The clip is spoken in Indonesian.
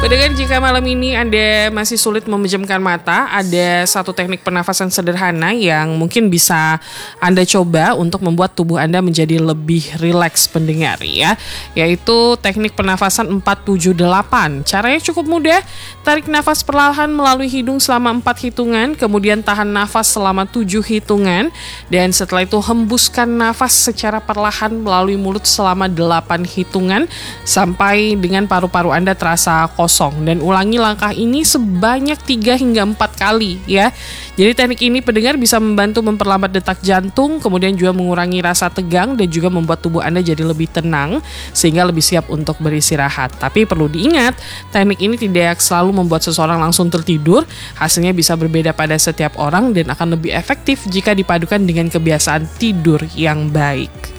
Pendengar, jika malam ini Anda masih sulit memejamkan mata, ada satu teknik pernafasan sederhana yang mungkin bisa Anda coba untuk membuat tubuh Anda menjadi lebih rileks, pendengar ya, yaitu teknik pernafasan 478. Caranya cukup mudah. Tarik nafas perlahan melalui hidung selama 4 hitungan, kemudian tahan nafas selama 7 hitungan, dan setelah itu hembuskan nafas secara perlahan melalui mulut selama 8 hitungan sampai dengan paru-paru Anda terasa kosong. Dan ulangi langkah ini sebanyak 3 hingga 4 kali ya. Jadi teknik ini, pendengar, bisa membantu memperlambat detak jantung, kemudian juga mengurangi rasa tegang dan juga membuat tubuh Anda jadi lebih tenang sehingga lebih siap untuk beristirahat. Tapi perlu diingat, teknik ini tidak selalu membuat seseorang langsung tertidur. Hasilnya bisa berbeda pada setiap orang dan akan lebih efektif jika dipadukan dengan kebiasaan tidur yang baik.